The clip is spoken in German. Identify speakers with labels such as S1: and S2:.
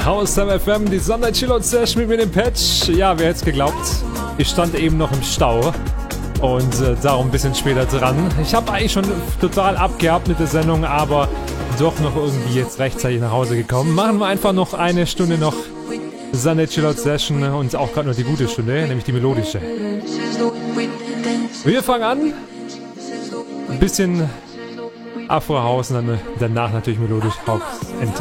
S1: Haus FM, die Sonder-Chillout-Session mit dem Patch. Ja, wer hätte es geglaubt? Ich stand eben noch im Stau und darum ein bisschen später dran. Ich habe eigentlich schon total abgehabt mit der Sendung, aber doch noch irgendwie jetzt rechtzeitig nach Hause gekommen. Machen wir einfach noch eine Stunde noch Sonder-Chillout-Session und auch gerade noch die gute Stunde, nämlich die melodische. Wir fangen an. Ein bisschen Afro-House und dann danach natürlich melodisch